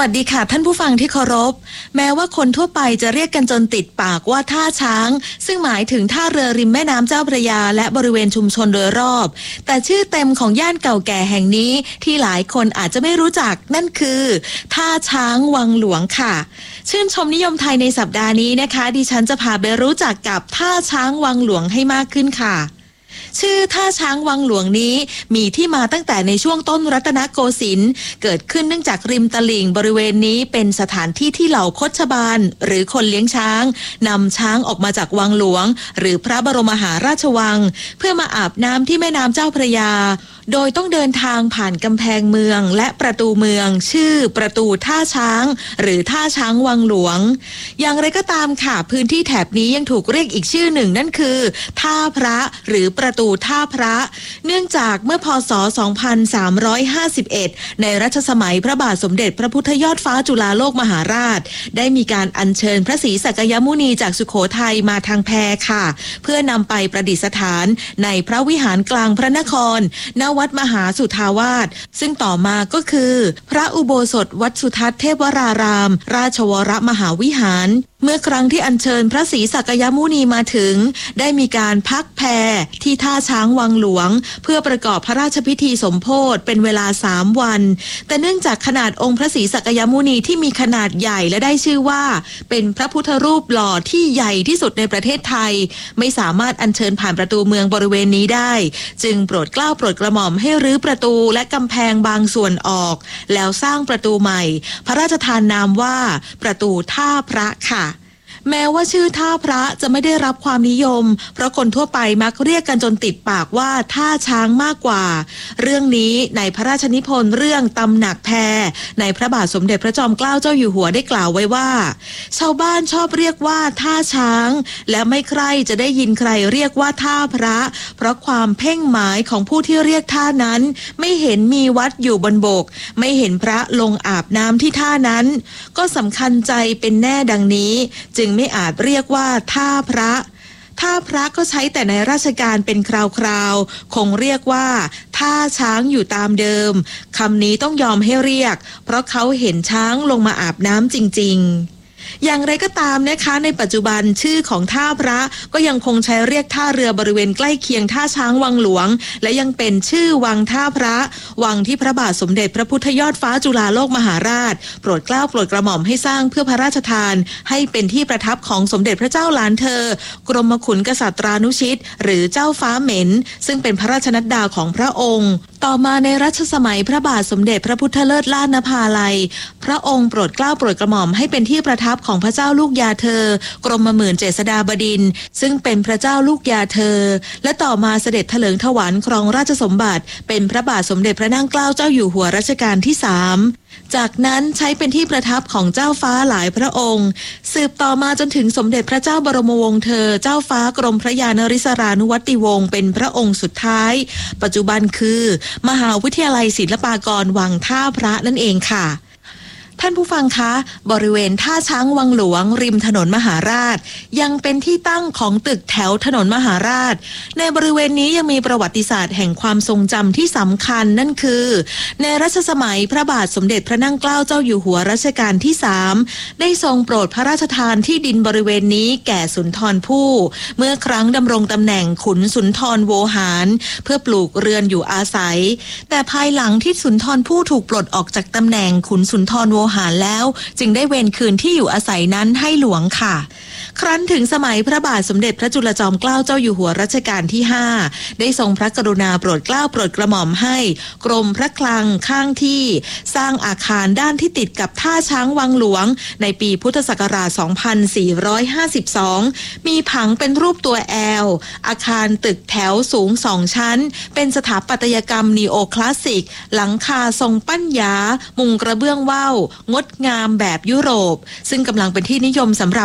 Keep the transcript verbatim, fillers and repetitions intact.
วัสดีค่ะท่านผู้ฟังที่เคารพแม้ว่าคนทั่วไปจะเรียกกันจนติดปากว่าท่าช้างซึ่งหมายถึงท่าเรือริมแม่น้ำเจ้าพระยาและบริเวณชุมชนโดยรอบแต่ชื่อเต็มของย่านเก่าแก่แห่งนี้ที่หลายคนอาจจะไม่รู้จักนั่นคือท่าช้างวังหลวงค่ะชื่นชมนิยมไทยในสัปดาห์นี้นะคะดิฉันจะพาไปรู้จักกับท่าช้างวังหลวงให้มากขึ้นค่ะชื่อท่าช้างวังหลวงนี้มีที่มาตั้งแต่ในช่วงต้นรัตนโกสินทร์เกิดขึ้นเนื่องจากริมตลิ่งบริเวณนี้เป็นสถานที่ที่เหล่าคชบาลหรือคนเลี้ยงช้างนำช้างออกมาจากวังหลวงหรือพระบรมมหาราชวังเพื่อมาอาบน้ำที่แม่น้ำเจ้าพระยาโดยต้องเดินทางผ่านกำแพงเมืองและประตูเมืองชื่อประตูท่าช้างหรือท่าช้างวังหลวงอย่างไรก็ตามค่ะพื้นที่แถบนี้ยังถูกเรียกอีกชื่อหนึ่งนั่นคือท่าพระหรือประตูท่าพระเนื่องจากเมื่อพ.ศ. สองพันสามร้อยห้าสิบเอ็ดในรัชสมัยพระบาทสมเด็จพระพุทธยอดฟ้าจุฬาโลกมหาราชได้มีการอัญเชิญพระศรีสักยมุนีจากสุโขทัยมาทางแพค่ะเพื่อนำไปประดิษฐานในพระวิหารกลางพระนครณวัดมหาสุทาวาสซึ่งต่อมาก็คือพระอุโบสถวัดสุทัศน์เทพวรารามราชวรมหาวิหารเมื่อครั้งที่อัญเชิญพระศรีสักยมุนีมาถึงได้มีการพักแพที่ท่าช้างวังหลวงเพื่อประกอบพระราชพิธีสมโภชเป็นเวลาสามวันแต่เนื่องจากขนาดองค์พระศรีสักยมุนีที่มีขนาดใหญ่และได้ชื่อว่าเป็นพระพุทธรูปหล่อที่ใหญ่ที่สุดในประเทศไทยไม่สามารถอัญเชิญผ่านประตูเมืองบริเวณนี้ได้จึงโปรดเกล้าโปรดกระหม่อมให้รื้อประตูและกำแพงบางส่วนออกแล้วสร้างประตูใหม่พระราชทานนามว่าประตูท่าพระค่ะแม้ว่าชื่อท่าพระจะไม่ได้รับความนิยมเพราะคนทั่วไปมักเรียกกันจนติดปากว่าท่าช้างมากกว่าเรื่องนี้ในพระราชนิพนธ์เรื่องตำหนักแพในพระบาทสมเด็จพระจอมเกล้าเจ้าอยู่หัวได้กล่าวไว้ว่าชาวบ้านชอบเรียกว่าท่าช้างและไม่ใครจะได้ยินใครเรียกว่าท่าพระเพราะความเพ่งหมายของผู้ที่เรียกท่านั้นไม่เห็นมีวัดอยู่บนบกไม่เห็นพระลงอาบน้ำที่ท่านั้นก็สำคัญใจเป็นแน่ดังนี้จึงไม่อาจเรียกว่าท่าพระท่าพระก็ใช้แต่ในราชการเป็นคราวๆคงเรียกว่าท่าช้างอยู่ตามเดิมคำนี้ต้องยอมให้เรียกเพราะเขาเห็นช้างลงมาอาบน้ำจริงๆอย่างไรก็ตามนะคะในปัจจุบันชื่อของท่าพระก็ยังคงใช้เรียกท่าเรือบริเวณใกล้เคียงท่าช้างวังหลวงและยังเป็นชื่อวังท่าพระวังที่พระบาทสมเด็จพระพุทธยอดฟ้าจุฬาโลกมหาราชโปรดเกล้าโปรดกระหม่อมให้สร้างเพื่อพระราชทานให้เป็นที่ประทับของสมเด็จพระเจ้าหลานเธอกรมขุนกษัตรานุชิตหรือเจ้าฟ้าเหม็นซึ่งเป็นพระราชนัดดาของพระองค์ต่อมาในรัชสมัยพระบาทสมเด็จพระพุทธเลิศล้านนภาลัยพระองค์โปรดเกล้าโปรดกระหม่อมให้เป็นที่ประทับของพระเจ้าลูกยาเธอกรมหมื่นเจษฎาบดินทร์ซึ่งเป็นพระเจ้าลูกยาเธอและต่อมาเสด็จเถลิงถวัลย์ครองราชสมบัติเป็นพระบาทสมเด็จพระนั่งเกล้าเจ้าอยู่หัวรัชกาลที่สามจากนั้นใช้เป็นที่ประทับของเจ้าฟ้าหลายพระองค์สืบต่อมาจนถึงสมเด็จพระเจ้าบรมวงศ์เธอเจ้าฟ้ากรมพระยานริศรานุวัติวงศ์เป็นพระองค์สุดท้ายปัจจุบันคือมหาวิทยาลัยศิลปากรวังท่าพระนั่นเองค่ะท่านผู้ฟังคะบริเวณท่าช้างวังหลวงริมถนนมหาราชยังเป็นที่ตั้งของตึกแถวถนนมหาราชในบริเวณนี้ยังมีประวัติศาสตร์แห่งความทรงจำที่สำคัญนั่นคือในรัชสมัยพระบาทสมเด็จพระนั่งเกล้าเจ้าอยู่หัวรัชกาลที่สามได้ทรงโปรดพระราชทานที่ดินบริเวณนี้แก่สุนทรภู่เมื่อครั้งดำรงตำแหน่งขุนสุนทรโวหารเพื่อปลูกเรือนอยู่อาศัยแต่ภายหลังที่สุนทรภู่ถูกปลดออกจากตำแหน่งขุนสุนทรโวหารแล้วจึงได้เวรคืนที่อยู่อาศัยนั้นให้หลวงค่ะครั้นถึงสมัยพระบาทสมเด็จพระจุลจอมเกล้าเจ้าอยู่หัวรัชกาลที่ห้าได้ทรงพระกรุณาโปรดเกล้าโปรดกระหม่อมให้กรมพระคลังข้างที่สร้างอาคารด้านที่ติดกับท่าช้างวังหลวงในปีพุทธศักราชสองพันสี่ร้อยห้าสิบสองมีผังเป็นรูปตัวแอลอาคารตึกแถวสูงสองชั้นเป็นสถาปัตยกรรมนีโอคลาสสิกหลังคาทรงปั้นหยามุงกระเบื้องว่าวงดงามแบบยุโรปซึ่งกำลังเป็นที่นิยมสำหรับ